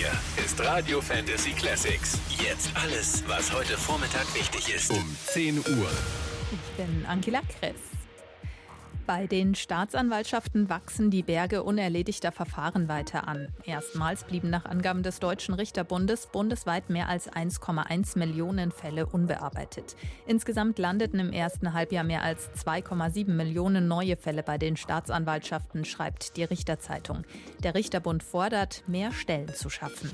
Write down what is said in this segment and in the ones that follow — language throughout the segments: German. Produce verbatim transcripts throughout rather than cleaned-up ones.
Hier ist Radio Fantasy Classics. Jetzt alles, was heute Vormittag wichtig ist. Um zehn Uhr. Ich bin Ankila Kress. Bei den Staatsanwaltschaften wachsen die Berge unerledigter Verfahren weiter an. Erstmals blieben nach Angaben des Deutschen Richterbundes bundesweit mehr als eins Komma eins Millionen Fälle unbearbeitet. Insgesamt landeten im ersten Halbjahr mehr als zwei Komma sieben Millionen neue Fälle bei den Staatsanwaltschaften, schreibt die Richterzeitung. Der Richterbund fordert, mehr Stellen zu schaffen.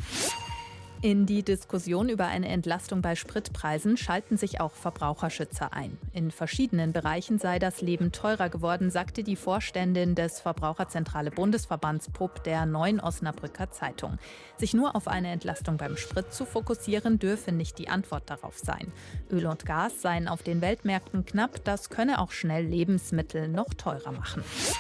In die Diskussion über eine Entlastung bei Spritpreisen schalten sich auch Verbraucherschützer ein. In verschiedenen Bereichen sei das Leben teurer geworden, sagte die Vorständin des Verbraucherzentrale Bundesverbands P U B der Neuen Osnabrücker Zeitung. Sich nur auf eine Entlastung beim Sprit zu fokussieren, dürfe nicht die Antwort darauf sein. Öl und Gas seien auf den Weltmärkten knapp, das könne auch schnell Lebensmittel noch teurer machen.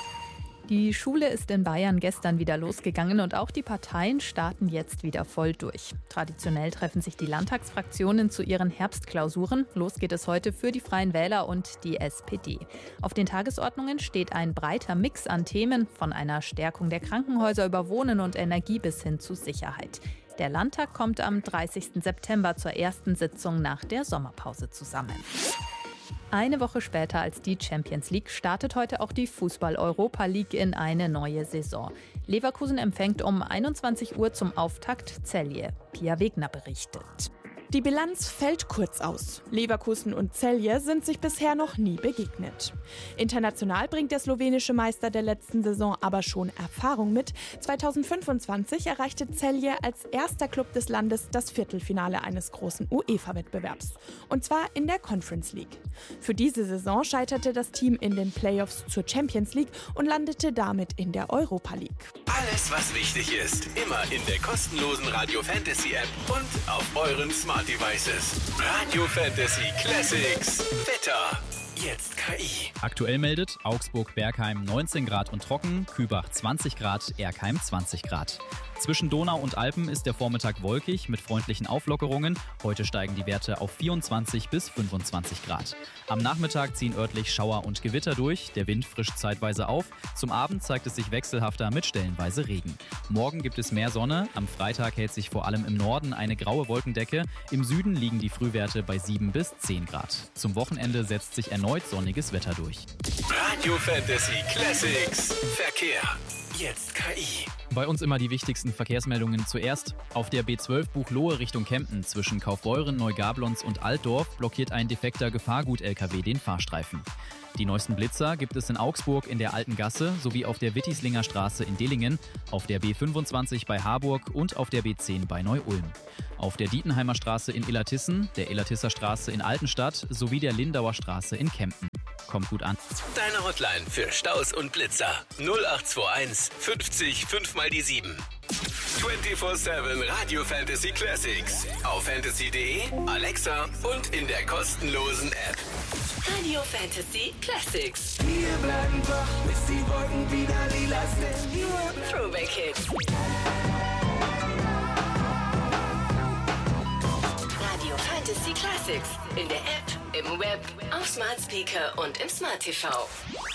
Die Schule ist in Bayern gestern wieder losgegangen und auch die Parteien starten jetzt wieder voll durch. Traditionell treffen sich die Landtagsfraktionen zu ihren Herbstklausuren. Los geht es heute für die Freien Wähler und die S P D. Auf den Tagesordnungen steht ein breiter Mix an Themen, von einer Stärkung der Krankenhäuser über Wohnen und Energie bis hin zu Sicherheit. Der Landtag kommt am dreißigsten September zur ersten Sitzung nach der Sommerpause zusammen. Eine Woche später als die Champions League startet heute auch die Fußball-Europa League in eine neue Saison. Leverkusen empfängt um einundzwanzig Uhr zum Auftakt Celje. Pia Wegner berichtet. Die Bilanz fällt kurz aus. Leverkusen und Celje sind sich bisher noch nie begegnet. International bringt der slowenische Meister der letzten Saison aber schon Erfahrung mit. zweitausendfünfundzwanzig erreichte Celje als erster Club des Landes das Viertelfinale eines großen UEFA-Wettbewerbs. Und zwar in der Conference League. Für diese Saison scheiterte das Team in den Playoffs zur Champions League und landete damit in der Europa League. Alles, was wichtig ist, immer in der kostenlosen Radio Fantasy App und auf euren Smart Devices. Radio Fantasy Classics. Wetter. Jetzt K I. Aktuell meldet Augsburg-Bergheim neunzehn Grad und trocken, Kübach zwanzig Grad, Erkheim zwanzig Grad. Zwischen Donau und Alpen ist der Vormittag wolkig mit freundlichen Auflockerungen. Heute steigen die Werte auf vierundzwanzig bis fünfundzwanzig Grad. Am Nachmittag ziehen örtlich Schauer und Gewitter durch. Der Wind frischt zeitweise auf. Zum Abend zeigt es sich wechselhafter mit stellenweise Regen. Morgen gibt es mehr Sonne. Am Freitag hält sich vor allem im Norden eine graue Wolkendecke. Im Süden liegen die Frühwerte bei sieben bis zehn Grad. Zum Wochenende setzt sich erneut sonniges Wetter durch. Radio Fantasy Classics. Verkehr. Jetzt K I. Bei uns immer die wichtigsten Verkehrsmeldungen zuerst. Auf der B zwölf Buchloe Richtung Kempten zwischen Kaufbeuren, Neugablonz und Altdorf blockiert ein defekter Gefahrgut-L K W den Fahrstreifen. Die neuesten Blitzer gibt es in Augsburg in der Alten Gasse sowie auf der Wittislinger Straße in Dillingen, auf der B fünfundzwanzig bei Harburg und auf der B zehn bei Neu-Ulm. Auf der Dietenheimer Straße in Illertissen, der Illertisser Straße in Altenstadt sowie der Lindauer Straße in Kempten. Kommt gut an. Deine Hotline für Staus und Blitzer. null acht zwei eins fünfzig fünf mal die sieben. vierundzwanzig sieben Radio Fantasy Classics. Auf fantasy punkt de, Alexa und in der kostenlosen App. Radio Fantasy Classics. Wir bleiben wach, bis die Wolken wieder lila sind. Throwback Hits. Radio Fantasy Classics. In der App, im Web, auf Smart Speaker und im Smart T V.